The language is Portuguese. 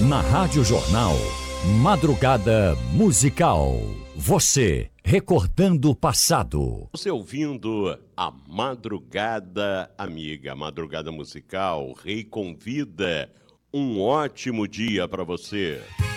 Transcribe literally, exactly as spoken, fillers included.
Na Rádio Jornal, Madrugada Musical. Você recordando o passado. Você ouvindo a Madrugada Amiga, Madrugada Musical, Rei convida. Um ótimo dia para você.